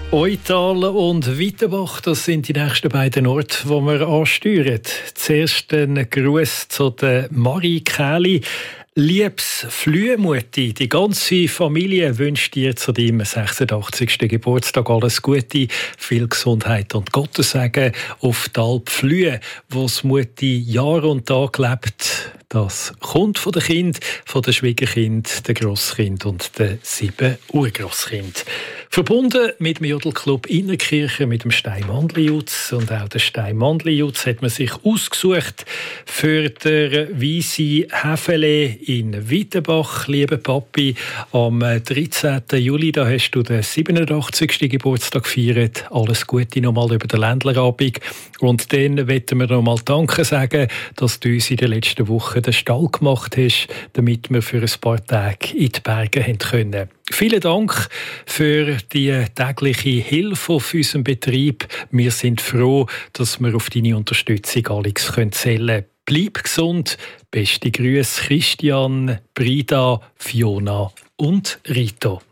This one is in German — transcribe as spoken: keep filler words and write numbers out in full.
Eutal und Weitenbach, das sind die nächsten beiden Orte, die wir ansteuern. Zuerst ein Gruß zu der Marie Kähli. Liebes Flüemutti, die ganze Familie wünscht dir zu deinem sechsundachtzigsten Geburtstag alles Gute, viel Gesundheit und Gottessegen auf die Alp Flüe, wo das Mutti Jahr und Tag lebt. Das kommt von den Kindern, von den Schwiegerkind, den Grosskind und den sieben Urgrosskind. Verbunden mit dem Jodelclub Innerkirche, mit dem Steinmandli-Jutz. Und auch den Steinmandli-Jutz hat man sich ausgesucht für den Weise Häfele in Weitenbach. Lieber Papi, am dreizehnten Juli da hast du den siebenundachtzigsten Geburtstag gefeiert. Alles Gute nochmal über den Ländlerabend. Und dann möchten wir nochmal Danke sagen, dass du uns in der letzten Woche den Stall gemacht hast, damit wir für ein paar Tage in die Berge haben können. Vielen Dank für die tägliche Hilfe auf unserem Betrieb. Wir sind froh, dass wir auf deine Unterstützung Alex zählen können. Bleib gesund. Beste Grüße Christian, Brida, Fiona und Rito.